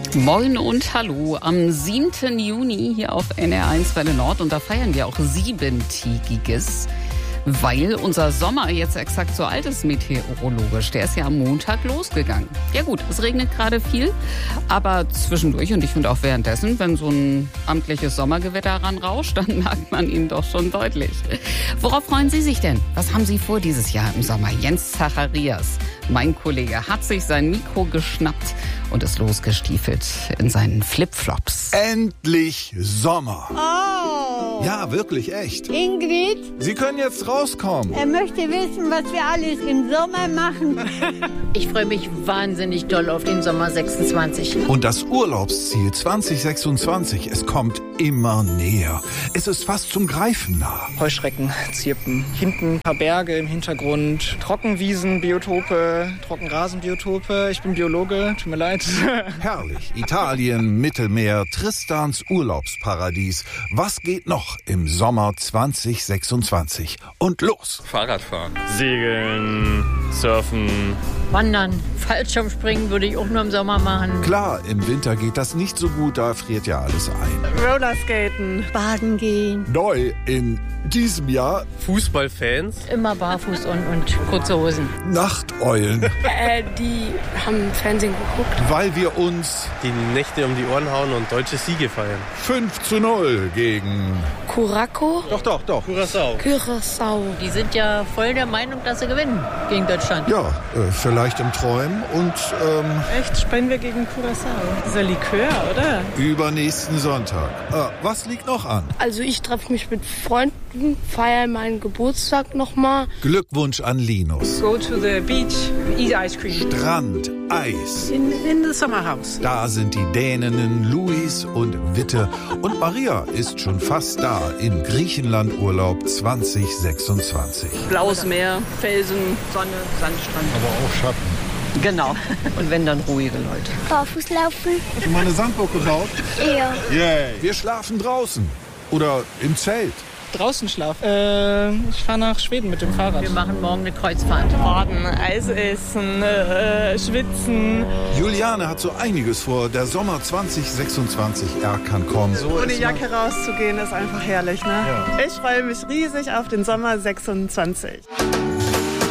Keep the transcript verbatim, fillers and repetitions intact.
Moin und hallo am siebten Juni hier auf N R eins Welle Nord und da feiern wir auch siebentägiges, weil unser Sommer jetzt exakt so alt ist meteorologisch. Der ist ja am Montag losgegangen. Ja gut, es regnet gerade viel, aber zwischendurch und ich finde auch währenddessen, wenn so ein amtliches Sommergewitter ranrauscht, dann merkt man ihn doch schon deutlich. Worauf freuen Sie sich denn? Was haben Sie vor dieses Jahr im Sommer? Jens Zacharias, mein Kollege, hat sich sein Mikro geschnappt und ist losgestiefelt in seinen Flipflops. Endlich Sommer. Oh. Ja, wirklich, echt. Ingrid, Sie können jetzt rauskommen. er möchte wissen, was wir alles im Sommer machen. Ich freue mich wahnsinnig doll auf den Sommer sechsundzwanzig. Und das Urlaubsziel zwanzig sechsundzwanzig, es kommt immer näher. Es ist fast zum Greifen nah. Heuschrecken zirpen. Hinten ein paar Berge im Hintergrund. Trockenwiesen, Biotope, Trockenrasenbiotope. Ich bin Biologe, tut mir leid. Herrlich. Italien, Mittelmeer, Tristans Urlaubsparadies. Was geht noch im Sommer zwanzig sechsundzwanzig? Und los! Fahrradfahren. Segeln, surfen. Wandern, Fallschirmspringen würde ich auch nur im Sommer machen. Klar, im Winter geht das nicht so gut, da friert ja alles ein. Rollerskaten, baden gehen. Neu in diesem Jahr Fußballfans. Immer barfuß und, und kurze Hosen. Nachteulen, Äh, die haben Fernsehen geguckt. weil wir uns Die Nächte um die Ohren hauen und deutsche Siege feiern. fünf zu null gegen... Curacao, Doch, doch, doch. Curaçao. Curaçao. Die sind ja voll der Meinung, dass sie gewinnen gegen Deutschland. Ja, äh, vielleicht im Träumen und ähm, Echt? Spielen wir gegen Curaçao? Dieser Likör, oder? übernächsten Sonntag. Äh, was liegt noch an? Also ich treffe mich mit Freunden, feiere meinen Geburtstag nochmal. Glückwunsch an Linus. Go to the beach, eat ice cream. Strand, Eis. In, in the summer house. Da sind die Däninnen Luis und Witte. Und Maria ist schon fast da im Griechenlandurlaub zwanzig sechsundzwanzig. Blaues Meer, Felsen, Sonne, Sandstrand. Aber auch Schatten. Genau. Und wenn, dann ruhige Leute. Barfuß laufen. Schon mal eine Sandburg gebaut? Ja. Yay. Wir schlafen draußen. Oder im Zelt. Draußen schlafen. Äh, ich fahre nach Schweden mit dem Fahrrad. Wir machen morgen eine Kreuzfahrt. Baden, Eis essen, äh, schwitzen. Juliane hat so einiges vor. Der Sommer zwanzig sechsundzwanzig, er kann kommen. So Ohne ist man- Jacke rauszugehen ist einfach herrlich, ne? Ja. Ich freue mich riesig auf den Sommer sechsundzwanzig.